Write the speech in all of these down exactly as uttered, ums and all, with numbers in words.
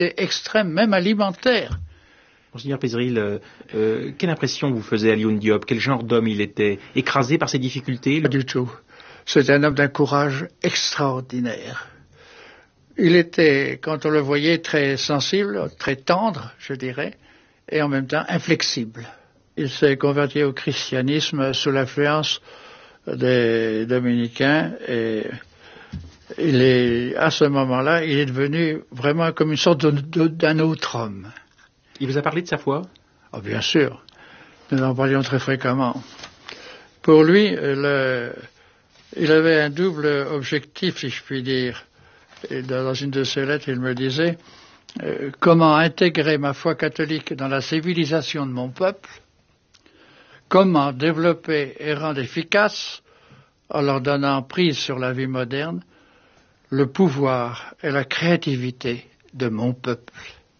extrême, même alimentaire. Monseigneur Pézeril, euh, euh, quelle impression vous faisait Alioune Diop? Quel genre d'homme il était? Écrasé par ses difficultés? Pas du tout. C'était un homme d'un courage extraordinaire. Il était, quand on le voyait, très sensible, très tendre, je dirais, et en même temps inflexible. Il s'est converti au christianisme sous l'influence des dominicains et il est, à ce moment-là, il est devenu vraiment comme une sorte de, de, d'un autre homme. Il vous a parlé de sa foi? Oh, bien sûr, nous en parlions très fréquemment. Pour lui, le, il avait un double objectif, si je puis dire. Et dans une de ses lettres, il me disait euh, comment intégrer ma foi catholique dans la civilisation de mon peuple, comment développer et rendre efficace, en leur donnant prise sur la vie moderne, le pouvoir et la créativité de mon peuple.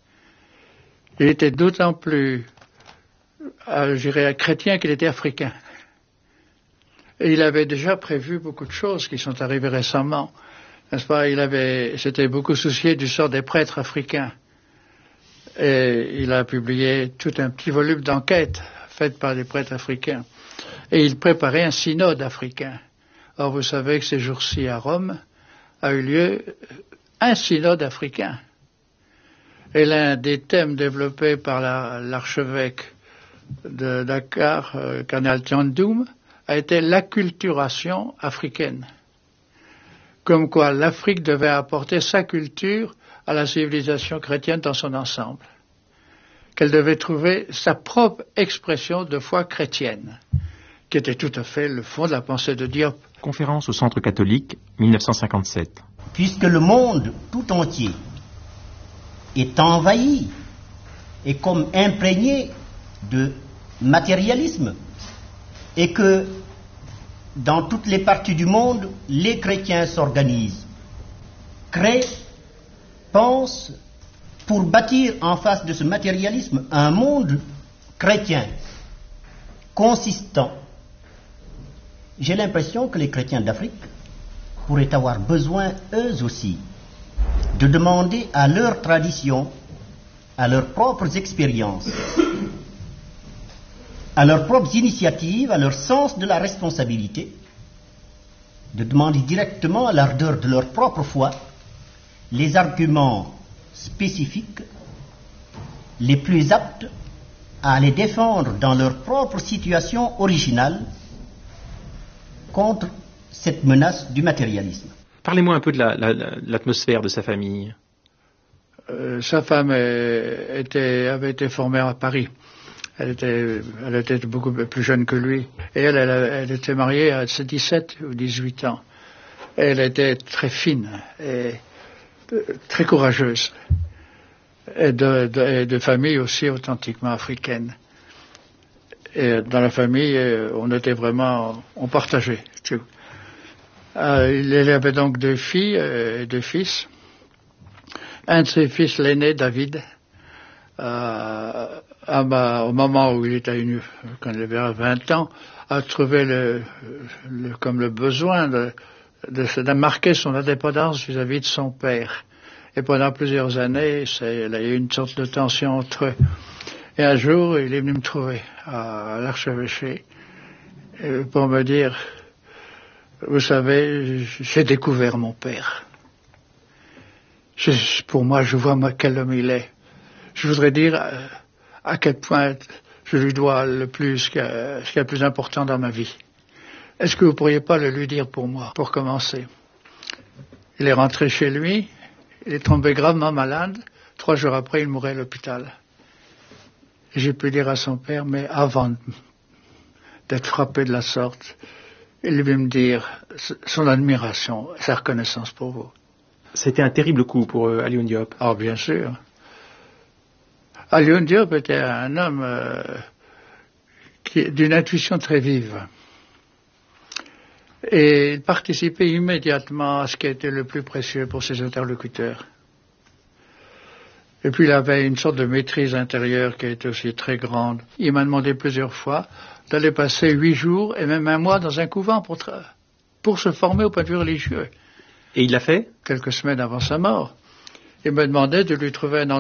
Il était d'autant plus, euh, je dirais, chrétien qu'il était africain. Et il avait déjà prévu beaucoup de choses qui sont arrivées récemment. N'est-ce pas? Il avait, s'était beaucoup soucié du sort des prêtres africains. Et il a publié tout un petit volume d'enquêtes faites par des prêtres africains. Et il préparait un synode africain. Or, vous savez que ces jours-ci à Rome a eu lieu un synode africain. Et l'un des thèmes développés par la, l'archevêque de Dakar, euh, Kardinal Thiandoum, a été l'acculturation africaine. Comme quoi l'Afrique devait apporter sa culture à la civilisation chrétienne dans son ensemble. Qu'elle devait trouver sa propre expression de foi chrétienne, qui était tout à fait le fond de la pensée de Diop. Conférence au Centre catholique, mille neuf cent cinquante-sept. Puisque le monde tout entier est envahi et comme imprégné de matérialisme, et que dans toutes les parties du monde, les chrétiens s'organisent, créent, pensent pour bâtir en face de ce matérialisme un monde chrétien, consistant. J'ai l'impression que les chrétiens d'Afrique pourraient avoir besoin, eux aussi, de demander à leur tradition, à leurs propres expériences, à leurs propres initiatives, à leur sens de la responsabilité, de demander directement à l'ardeur de leur propre foi les arguments spécifiques les plus aptes à les défendre dans leur propre situation originale contre cette menace du matérialisme. Parlez-moi un peu de la, la, l'atmosphère de sa famille. Euh, sa femme était, avait été formée à Paris. Elle était, elle était beaucoup plus jeune que lui. Et elle, elle, elle était mariée à dix-sept ou dix-huit ans. Et elle était très fine et très courageuse. Et de, de, et de famille aussi authentiquement africaine. Et dans la famille, on était vraiment, on partageait. Euh, il avait donc deux filles et deux fils. Un de ses fils, l'aîné, David, euh, à ma, au moment où il était une, quand il avait vingt ans, a trouvé le, le, comme le besoin de, de, de marquer son indépendance vis-à-vis de son père. Et pendant plusieurs années, c'est, il y a eu une sorte de tension entre eux. Et un jour, il est venu me trouver à, à l'archevêché pour me dire, vous savez, j'ai découvert mon père. Je, pour moi, je vois moi, quel homme il est. Je voudrais dire à, à quel point je lui dois le plus, ce qui est le plus important dans ma vie. Est-ce que vous pourriez pas le lui dire pour moi, pour commencer? Il est rentré chez lui, il est tombé gravement malade. Trois jours après, il mourait à l'hôpital. J'ai pu dire à son père, mais avant d'être frappé de la sorte, il veut me dire son admiration, sa reconnaissance pour vous. C'était un terrible coup pour euh, Alioune Diop. Ah, bien sûr. Alioune Diop était un homme euh, qui, d'une intuition très vive. Et il participait immédiatement à ce qui était le plus précieux pour ses interlocuteurs. Et puis il avait une sorte de maîtrise intérieure qui était aussi très grande. Il m'a demandé plusieurs fois d'aller passer huit jours et même un mois dans un couvent pour, tra- pour se former au point de vue religieux. Et il l'a fait? Quelques semaines avant sa mort. Il me demandait de lui trouver un